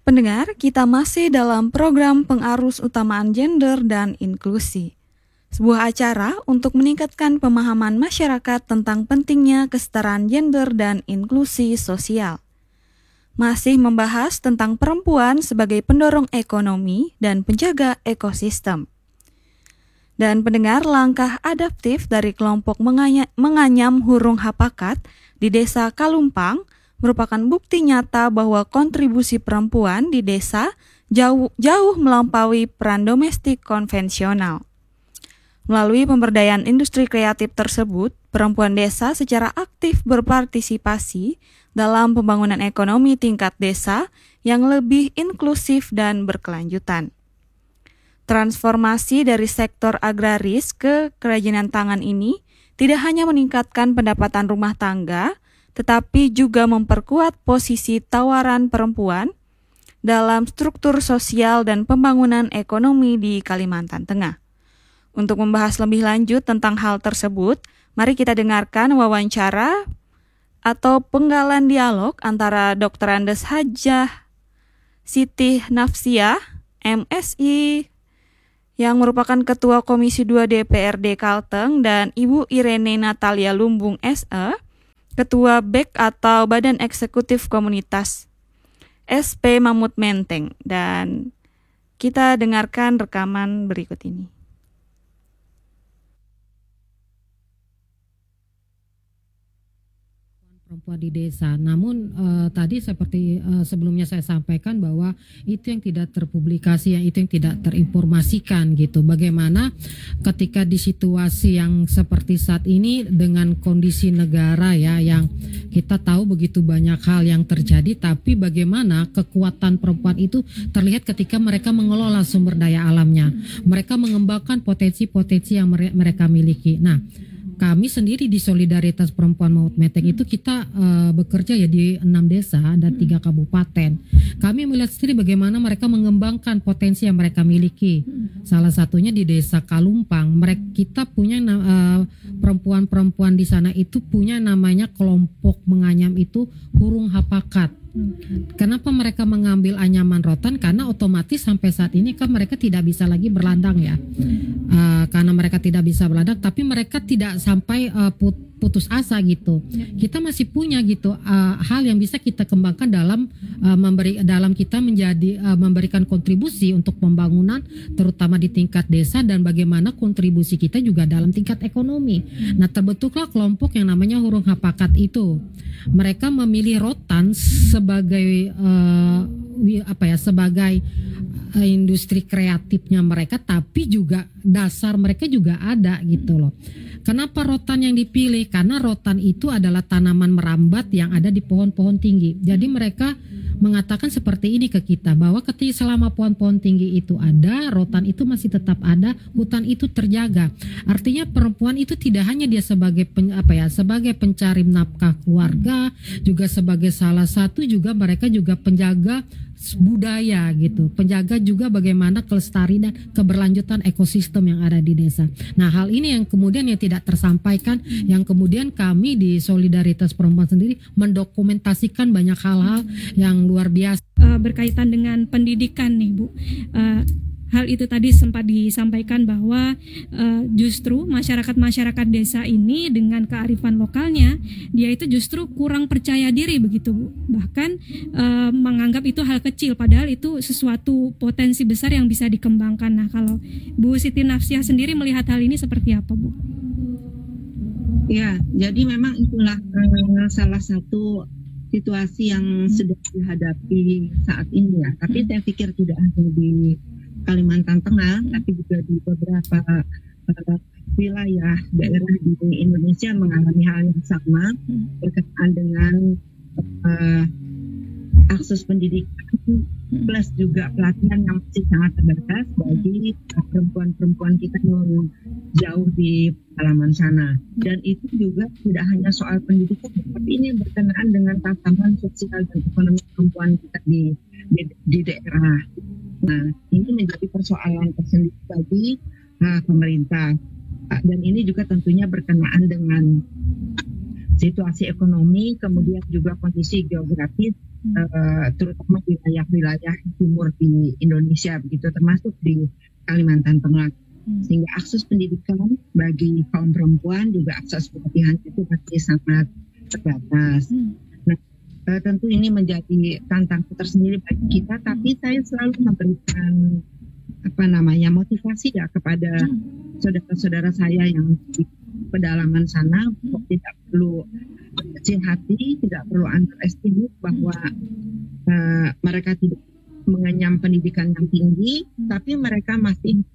Pendengar, kita masih dalam program pengarus utamaan gender dan inklusi. Sebuah acara untuk meningkatkan pemahaman masyarakat tentang pentingnya kesetaraan gender dan inklusi sosial. Masih membahas tentang perempuan sebagai pendorong ekonomi dan penjaga ekosistem. Dan pendengar, langkah adaptif dari kelompok menganyam hurung hapakat di Desa Kalumpang merupakan bukti nyata bahwa kontribusi perempuan di desa jauh melampaui peran domestik konvensional. Melalui pemberdayaan industri kreatif tersebut, perempuan desa secara aktif berpartisipasi dalam pembangunan ekonomi tingkat desa yang lebih inklusif dan berkelanjutan. Transformasi dari sektor agraris ke kerajinan tangan ini tidak hanya meningkatkan pendapatan rumah tangga, tetapi juga memperkuat posisi tawaran perempuan dalam struktur sosial dan pembangunan ekonomi di Kalimantan Tengah. Untuk membahas lebih lanjut tentang hal tersebut, mari kita dengarkan wawancara atau penggalan dialog antara Dr. Andes Hajah Siti Nafsiah, MSI, yang merupakan Ketua Komisi 2 DPRD Kalteng, dan Ibu Irene Natalia Lumbung SE, Ketua BEK atau Badan Eksekutif Komunitas SP Mamut Menteng. Dan kita dengarkan rekaman berikut ini. Perempuan di desa. Namun tadi seperti sebelumnya saya sampaikan bahwa itu yang tidak terpublikasi, yang itu yang tidak terinformasikan gitu. Bagaimana ketika di situasi yang seperti saat ini dengan kondisi negara ya yang kita tahu begitu banyak hal yang terjadi, tapi bagaimana kekuatan perempuan itu terlihat ketika mereka mengelola sumber daya alamnya. Mereka mengembangkan potensi-potensi yang mereka miliki. Nah, kami sendiri di Solidaritas Perempuan Mamut Menteng itu kita bekerja ya di 6 desa dan 3 kabupaten. Kami melihat sendiri bagaimana mereka mengembangkan potensi yang mereka miliki. Salah satunya di Desa Kalumpang. Kita punya perempuan-perempuan di sana itu punya namanya kelompok menganyam itu hurung hapakat. Kenapa mereka mengambil anyaman rotan? Karena otomatis sampai saat ini kan mereka tidak bisa lagi berladang ya. Karena mereka tidak bisa berladang, tapi mereka tidak sampai putus asa gitu. Kita masih punya gitu hal yang bisa kita kembangkan dalam kita memberikan kontribusi untuk pembangunan terutama di tingkat desa, dan bagaimana kontribusi kita juga dalam tingkat ekonomi. Nah, terbentuklah kelompok yang namanya hurung hapakat itu. Mereka memilih rotan sebagai sebagai industri kreatifnya mereka, tapi juga dasar mereka juga ada gitu loh. Kenapa rotan yang dipilih? Karena rotan itu adalah tanaman merambat yang ada di pohon-pohon tinggi. Jadi mereka mengatakan seperti ini ke kita, bahwa ketika selama pohon-pohon tinggi itu ada, rotan itu masih tetap ada, hutan itu terjaga. Artinya perempuan itu tidak hanya dia sebagai sebagai pencari nafkah keluarga, juga sebagai salah satu juga mereka juga penjaga budaya gitu, penjaga juga bagaimana kelestarian dan keberlanjutan ekosistem yang ada di desa. Nah, hal ini yang kemudian yang tidak tersampaikan, yang kemudian kami di Solidaritas Perempuan sendiri mendokumentasikan banyak hal-hal yang luar biasa. Berkaitan dengan pendidikan nih Bu, hal itu tadi sempat disampaikan bahwa justru masyarakat desa ini dengan kearifan lokalnya, dia itu justru kurang percaya diri begitu Bu. Bahkan menganggap itu hal kecil, padahal itu sesuatu potensi besar yang bisa dikembangkan. Nah, kalau Bu Siti Nafsiah sendiri melihat hal ini seperti apa Bu? Ya, jadi memang itulah salah satu situasi yang sedang dihadapi saat ini ya. Tapi saya pikir tidak hanya di Kalimantan Tengah, tapi juga di beberapa wilayah daerah di Indonesia mengalami hal yang sama berkaitan dengan akses pendidikan plus juga pelatihan yang masih sangat terbatas bagi perempuan-perempuan kita yang jauh di pedalaman sana. Dan itu juga tidak hanya soal pendidikan, tapi ini berkenaan dengan tantangan sosial dan ekonomi perempuan kita di daerah. Nah, ini menjadi persoalan tersendiri bagi pemerintah. Dan ini juga tentunya berkenaan dengan situasi ekonomi, kemudian juga kondisi geografis, terutama di wilayah-wilayah timur di Indonesia, begitu termasuk di Kalimantan Tengah. Sehingga akses pendidikan bagi kaum perempuan juga akses pelatihan itu masih sangat terbatas. Nah, tentu ini menjadi tantangan tersendiri bagi kita, tapi saya selalu memberikan motivasi ya kepada saudara-saudara saya yang di pedalaman sana, tidak perlu kecil hati, tidak perlu underestimate bahwa mereka tidak mengenyam pendidikan yang tinggi, tapi mereka masih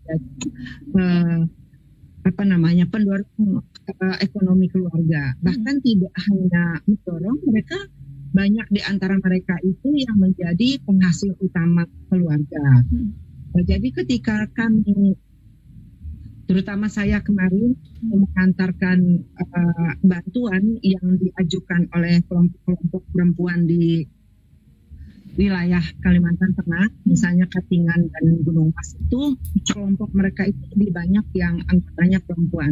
pendorong ekonomi keluarga. Bahkan tidak hanya mendorong, mereka banyak di antara mereka itu yang menjadi penghasil utama keluarga. Jadi ketika kami, terutama saya kemarin mengantarkan bantuan yang diajukan oleh kelompok-kelompok perempuan di wilayah Kalimantan Tengah, misalnya Katingan dan Gunung Mas, itu kelompok mereka itu lebih banyak yang anggotanya perempuan.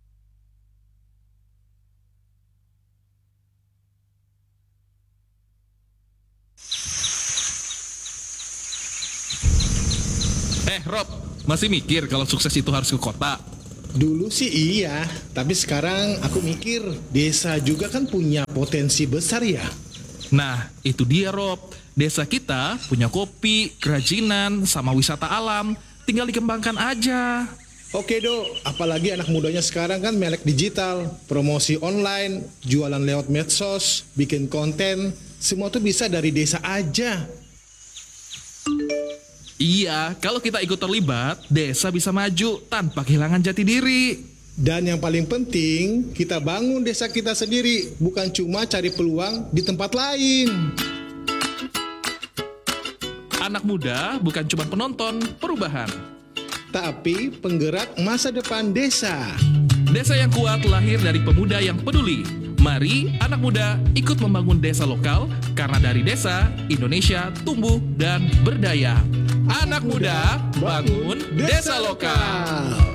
Rob, masih mikir kalau sukses itu harus ke kota? Dulu sih iya, tapi sekarang aku mikir desa juga kan punya potensi besar ya. Nah, itu dia Rob. Desa kita punya kopi, kerajinan, sama wisata alam. Tinggal dikembangkan aja. Oke Dok, apalagi anak mudanya sekarang kan melek digital, promosi online, jualan lewat medsos, bikin konten, semua tuh bisa dari desa aja. Iya, kalau kita ikut terlibat, desa bisa maju tanpa kehilangan jati diri. Dan yang paling penting, kita bangun desa kita sendiri, bukan cuma cari peluang di tempat lain. Anak muda bukan cuma penonton perubahan, tapi penggerak masa depan desa. Desa yang kuat lahir dari pemuda yang peduli. Mari anak muda ikut membangun desa lokal, karena dari desa, Indonesia tumbuh dan berdaya. Anak muda, bangun desa lokal.